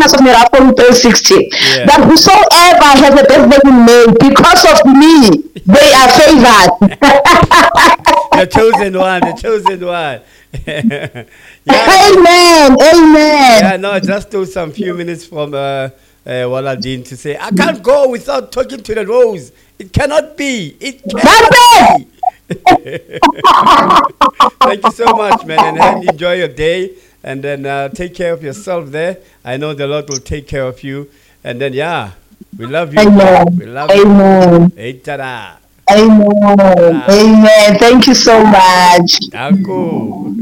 Jonas of Miracle 360, Yeah. that whosoever has a birthday in May, because of me, they are favored. The chosen one, the chosen one. Yeah, no, Amen. yeah, Amen. no, just took some few minutes from Waladin to say, I can't go without talking to the rose. It cannot be. It That's cannot it. be. Thank you so much, man, and enjoy your day. And then take care of yourself there. I know the Lord will take care of you. And then, yeah, we love you. We Amen. love you. Amen. Hey, ta-da. Amen. Ta-da. Amen. Thank you so much. Danko.